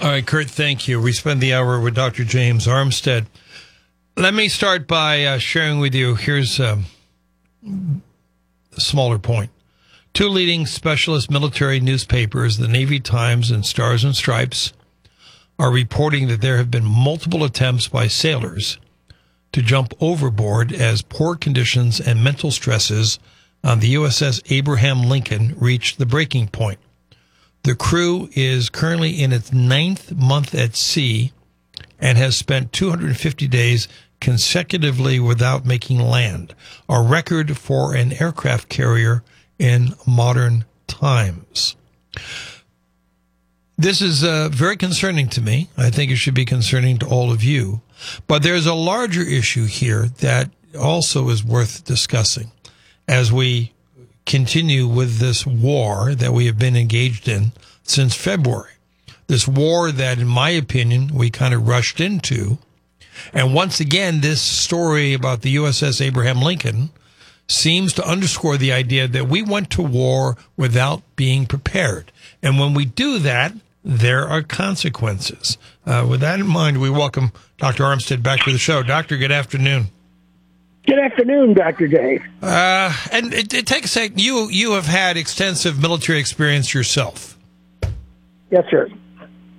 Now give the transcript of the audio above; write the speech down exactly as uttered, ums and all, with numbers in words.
right, Kurt, thank you. We spend the hour with Doctor James Armstead. Let me start by uh, sharing with you, here's um, a smaller point. Two leading specialist military newspapers, the Navy Times and Stars and Stripes, are reporting that there have been multiple attempts by sailors to jump overboard as poor conditions and mental stresses on the U S S Abraham Lincoln reached the breaking point. The crew is currently in its ninth month at sea and has spent two hundred fifty days consecutively without making land, a record for an aircraft carrier in modern times. This is uh, very concerning to me. I think it should be concerning to all of you. But there's a larger issue here that also is worth discussing as we continue with this war that we have been engaged in since February. This war that, in my opinion, we kind of rushed into. And once again, this story about the U S S Abraham Lincoln seems to underscore the idea that we went to war without being prepared. And when we do that, there are consequences. Uh, with that in mind, we welcome Doctor Armstead back to the show. Doctor, good afternoon. Good afternoon, Doctor Dave. Uh, and it, it takes a you you have had extensive military experience yourself. Yes, sir.